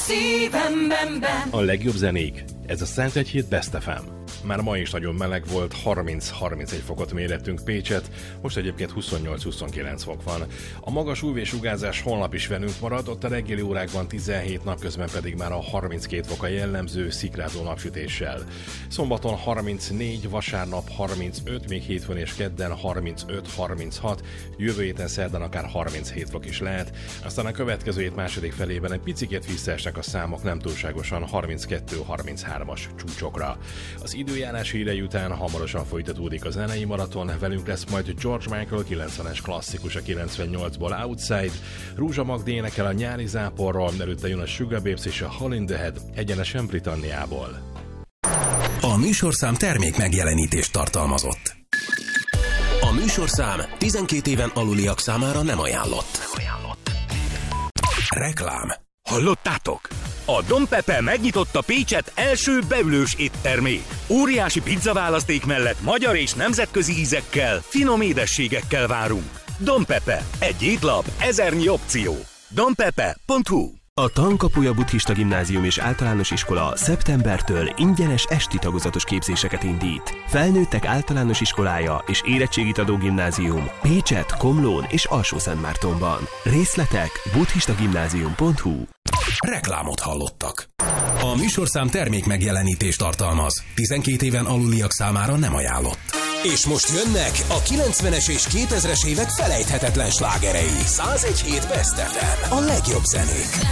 szívemben. A legjobb zenék, ez a 101 Best FM. Már ma is nagyon meleg volt, 30-31 fokot mérettünk Pécset, most egyébként 28-29 fok van. A magas UV-sugárzás holnap is velünk marad, ott a reggeli órákban 17, napközben pedig már a 32 fok a jellemző szikrázó napsütéssel. Szombaton 34, vasárnap 35, még hétfőn és kedden 35-36, jövő héten szerdán akár 37 fok is lehet, aztán a következő hét második felében egy picikét visszaesnek a számok nem túlságosan 32-33-as csúcsokra. Az időjárás hírei után hamarosan folytatódik a zenei maraton, velünk lesz majd George Michael 90-es klasszikus a 98-ból Outside, Rúzsa Magdi énekel a Nyári záporról, előtte jön a Sugar Babes és a Hole in the Head egyenesen Britanniából. A műsorszám termék megjelenítést tartalmazott. A műsorszám 12 éven aluliak számára nem ajánlott. Reklám. Hallottátok? A Don Pepe megnyitotta Pécset első beülős éttermét. Óriási pizzaválaszték mellett magyar és nemzetközi ízekkel, finom édességekkel várunk. Don Pepe, egy étlap, 1000 opció. donpepe.hu. A Tankapuja Buddhista Gimnázium és Általános Iskola szeptembertől ingyenes esti tagozatos képzéseket indít. Felnőttek általános iskolája és érettségit adó gimnázium Pécset, Komlón és Alsó-Szentmártonban. Részletek buddhistagimnázium.hu. Reklámot hallottak. A műsorszám termék megjelenítést tartalmaz. 12 éven aluliak számára nem ajánlott. És most jönnek a 90-es és 2000-es évek felejthetetlen slágerei. 101 Best FM. A legjobb zenék.